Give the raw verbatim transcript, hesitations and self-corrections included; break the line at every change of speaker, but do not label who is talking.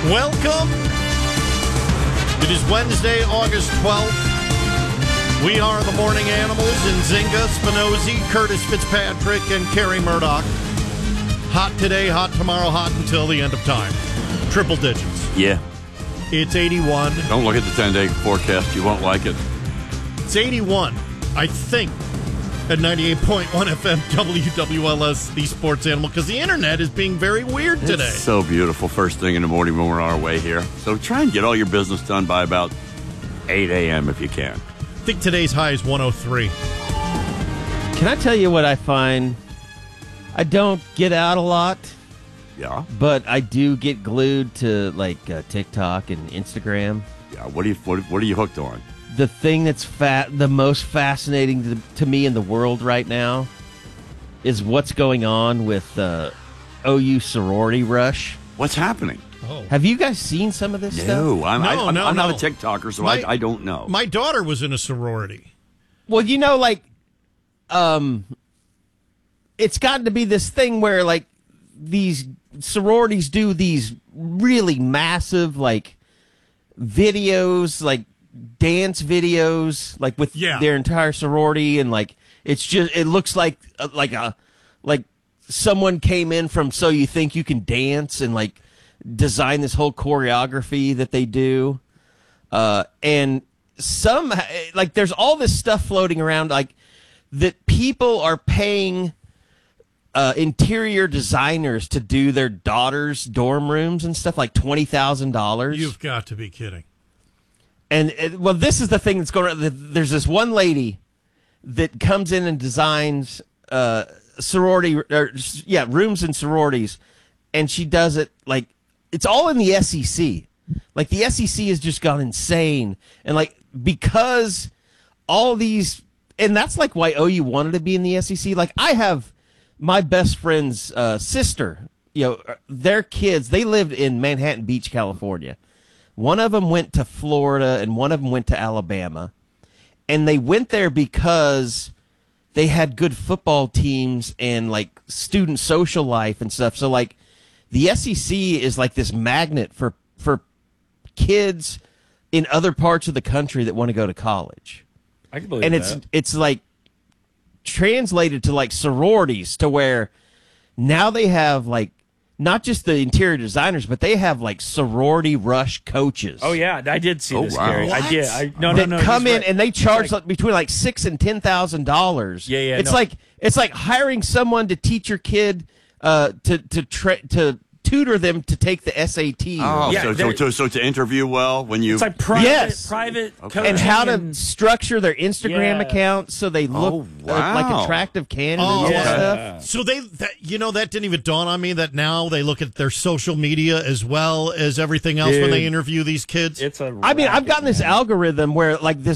Welcome. It is Wednesday, August twelfth. We are the Morning Animals in Zinga, Spinozzi, Curtis Fitzpatrick, and Carrie Murdoch. Hot today, hot tomorrow, hot until the end of time. Triple digits.
Yeah.
It's eighty-one.
Don't look at the ten-day forecast. You won't like it.
It's eighty-one, I think, at ninety-eight point one F M W W L S, the sports animal, because the internet is being very weird today.
It's so beautiful first thing in the morning when we're on our way here. So try and get all your business done by about eight a.m. if you can.
I think today's high is one oh three.
Can I tell you what I find? I don't get out a lot,
Yeah?
but I do get glued to like uh, TikTok and Instagram.
Yeah. What are you, what, what are you hooked on?
The thing that's fat, the most fascinating to, to me in the world right now is what's going on with uh, O U sorority rush.
What's happening?
Oh.
Have you guys seen some of this stuff?
No, I'm, I,
No,
I'm,
no,
I'm not
no.
a TikToker, so
My-
I, I don't know.
My daughter was in a sorority.
Well, you know, like, um, it's gotten to be this thing where, like, these sororities do these really massive, like, videos, like, dance videos, like, with
Yeah.
their entire sorority, and, like, it's just, it looks like, uh, like a, like, someone came in from So You Think You Can Dance and, like, design this whole choreography that they do. Uh, and some, like, there's all this stuff floating around, like, that people are paying uh, interior designers to do their daughters' dorm rooms and stuff, like twenty thousand dollars.
You've got to be kidding.
And, it, well, this is the thing that's going on. There's this one lady that comes in and designs uh, sorority, or, yeah, rooms and sororities, and she does it, like, it's all in the S E C. Like, the S E C has just gone insane. And, like, because all these, and that's, like, why O U wanted to be in the S E C. Like, I have my best friend's uh, sister, you know, their kids, they lived in Manhattan Beach, California. One of them went to Florida and one of them went to Alabama. And they went there because they had good football teams and, like, student social life and stuff. So, like, the S E C is like this magnet for, for kids in other parts of the country that want to go to college.
I can believe
And
that.
it's it's like translated to like sororities, to where now they have like not just the interior designers, but they have like sorority rush coaches.
Oh yeah, I did see
Oh,
this,
wow.
Gary. I
What?
did. I no, no,
that
no.
come
he's
in
right.
and they charge
It's like-
like between like six and ten thousand dollars.
Yeah, yeah,
It's
no.
like it's like hiring someone to teach your kid uh, to to tra- to tutor them to take the S A T.
Oh,
Yeah,
so, so,
they're-
so, so to interview well when you...
It's like private,
Yes.
private,
Okay.
coaching
and how to
and-
structure their Instagram
Yeah.
account so they look
Oh,
uh, like
wow.
attractive candidates
Oh,
and
yeah.
stuff.
So they, that, you know, that didn't even dawn on me that now they look at their social media as well as everything else when
Dude.
they interview these kids.
It's a.
I mean, I've
racket,
gotten this
man.
algorithm where like this